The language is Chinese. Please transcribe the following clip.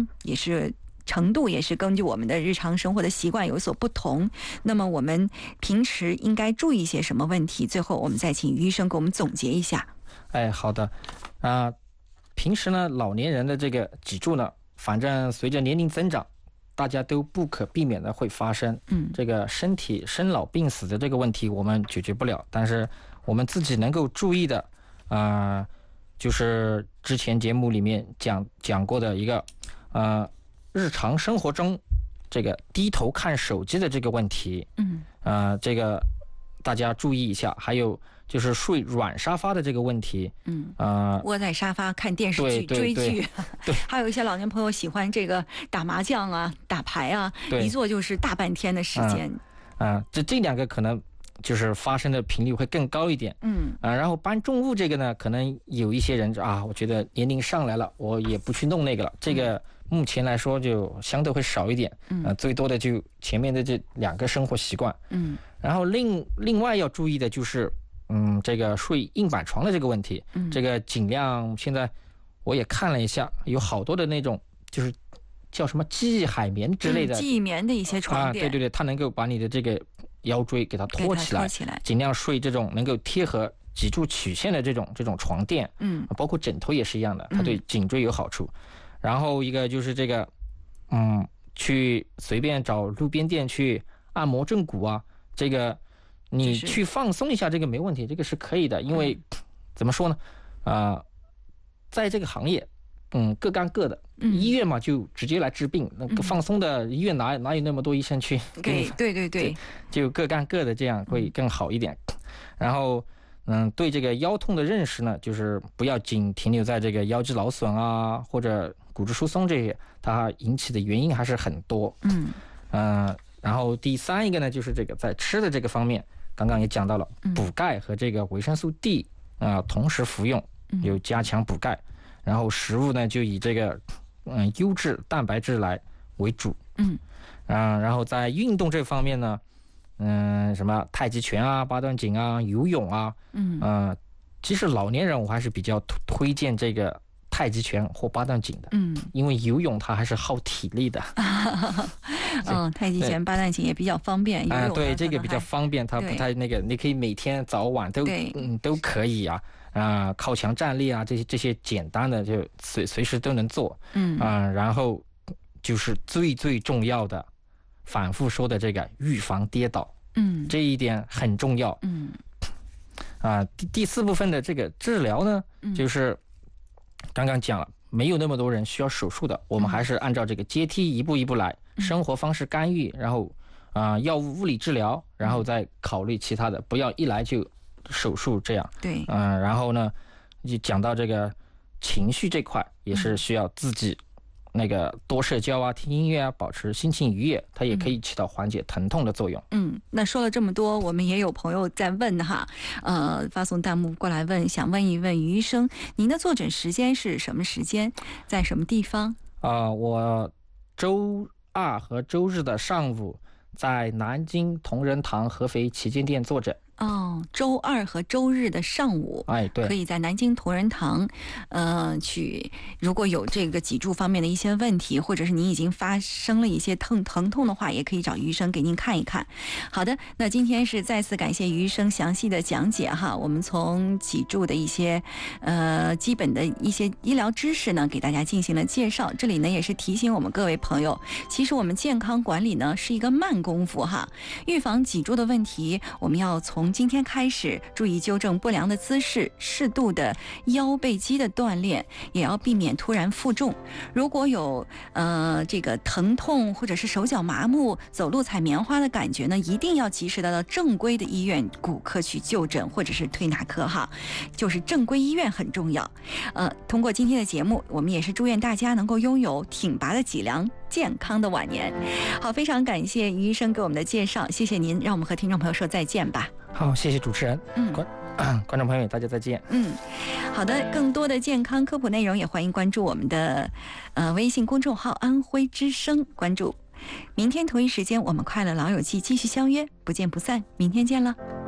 呢也是程度也是根据我们的日常生活的习惯有所不同。那么我们平时应该注意一些什么问题？最后我们再请于医生给我们总结一下。 好的平时呢，老年人的这个脊柱呢，反正随着年龄增长，大家都不可避免的会发生这个身体生老病死的这个问题，我们解决不了，但是我们自己能够注意的就是之前节目里面讲过的一个日常生活中这个低头看手机的这个问题，这个大家注意一下。还有就是睡软沙发的这个问题， 窝在沙发看电视剧追剧，对，还有一些老年朋友喜欢这个打麻将啊、打牌啊，一坐就是大半天的时间。 这两个可能就是发生的频率会更高一点。然后搬重物这个呢，可能有一些人我觉得年龄上来了，我也不去弄那个了。这个目前来说就相对会少一点。最多的就前面的这两个生活习惯。然后另外要注意的就是这个睡硬板床的这个问题。这个尽量，现在我也看了一下，有好多的那种就是叫什么记忆海绵之类的， 记忆棉的一些床垫。 对，它能够把你的这个腰椎给它托起来，尽量睡这种能够贴合脊柱曲线的这种床垫。包括枕头也是一样的，它对颈椎有好处。然后一个就是这个去随便找路边店去按摩正骨啊，这个你去放松一下，这个没问题，这个是可以的。因为怎么说呢在这个行业各干各的，医院嘛就直接来治病，那个放松的医院哪有那么多医生去？对，就各干各的，这样会更好一点。然后对这个腰痛的认识呢，就是不要仅停留在这个腰肌劳损啊或者骨质疏松这些，它引起的原因还是很多。然后第三一个呢，就是这个在吃的这个方面，刚刚也讲到了，补钙和这个维生素 D 同时服用，有加强补钙。然后食物呢就以这个优质蛋白质来为主。然后在运动这方面呢，什么太极拳啊、八段锦啊、游泳啊，其实老年人我还是比较推荐这个太极拳或八段锦的，因为游泳它还是耗体力的。 太极拳、八段锦也比较方便。 对，这个比较方便，它不太那个，你可以每天早晚都可以靠墙站立啊，这些简单的就随时都能做。然后就是最重要的，反复说的这个预防跌倒，这一点很重要。第四部分的这个治疗呢，就是刚刚讲了，没有那么多人需要手术的，我们还是按照这个阶梯一步一步来，生活方式干预，然后药物物理治疗，然后再考虑其他的，不要一来就手术这样。 对。 然后呢就讲到这个情绪这块，也是需要自己那个多社交啊，听音乐啊，保持心情愉悦，它也可以起到缓解疼痛的作用。 那说了这么多，我们也有朋友在问发送弹幕过来问，想问一问于医生，您的坐诊时间是什么时间，在什么地方？ 我周二和周日的上午在南京同仁堂合肥旗舰店坐诊。 周二和周日的上午， 对， 可以在南京同仁堂去，如果有这个脊柱方面的一些问题，或者是您已经发生了一些疼痛的话，也可以找于医生给您看一看。好的，那今天是再次感谢于医生详细的讲解我们从脊柱的一些基本的一些医疗知识呢，给大家进行了介绍。这里呢也是提醒我们各位朋友，其实我们健康管理呢是一个慢功夫预防脊柱的问题，我们要从今天开始注意纠正不良的姿势，适度的腰背肌的锻炼，也要避免突然负重。如果有这个疼痛或者是手脚麻木、走路踩棉花的感觉呢，一定要及时的到正规的医院骨科去就诊，或者是推拿科就是正规医院很重要。通过今天的节目，我们也是祝愿大家能够拥有挺拔的脊梁，健康的晚年。好，非常感谢于医生给我们的介绍，谢谢您，让我们和听众朋友说再见吧。 好，谢谢主持人。观众朋友大家再见。 好的，更多的健康科普内容也欢迎关注我们的微信公众号安徽之声，关注。明天同一时间我们快乐老友记继续相约，不见不散，明天见了。